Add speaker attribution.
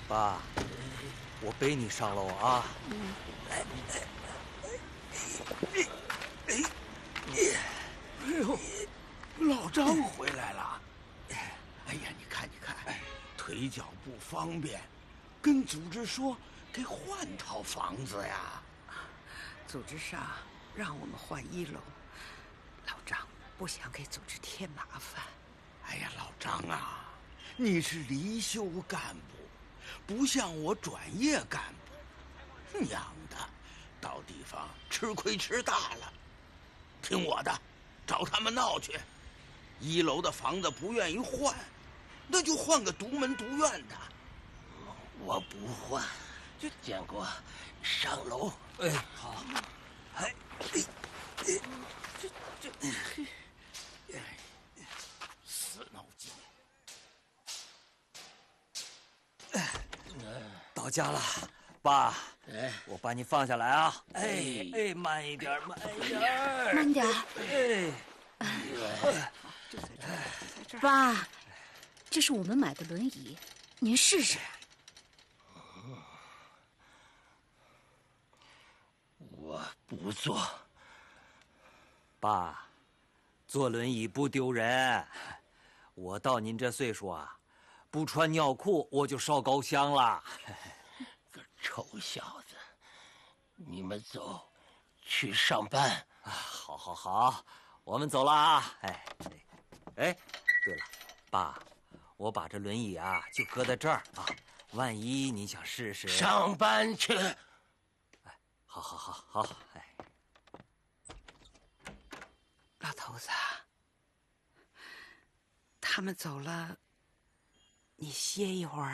Speaker 1: 爸，我背你上楼啊。
Speaker 2: 哎呦，老张回来了！哎呀，你看，腿脚不方便，跟组织说给换套房子呀。
Speaker 3: 组织上让我们换1楼，老张不想给组织添麻烦。
Speaker 2: 哎呀，老张啊，你是离休干部，不像我转业干部，娘的，到地方吃亏吃大了。听我的，找他们闹去。1楼的房子不愿意换，那就换个独门独院的。
Speaker 4: 我不换，建国，上楼。
Speaker 1: 哎，好。哎，
Speaker 2: 死脑筋。
Speaker 1: 到家了，爸。
Speaker 4: 哎，
Speaker 1: 我把你放下来啊！哎，慢一点，慢一点，
Speaker 5: 慢点。爸，这是我们买的轮椅，您试试。
Speaker 4: 我不坐。
Speaker 1: 爸，坐轮椅不丢人。我到您这岁数啊，不穿尿裤我就烧高香了。
Speaker 4: 个臭小子，你们走，去上班。
Speaker 1: 好，我们走了啊！哎，对了，爸，我把这轮椅啊就搁在这儿啊，万一你想试试。
Speaker 4: 上班去。
Speaker 1: 哎，好，哎，
Speaker 3: 老头子，他们走了，你歇一会儿。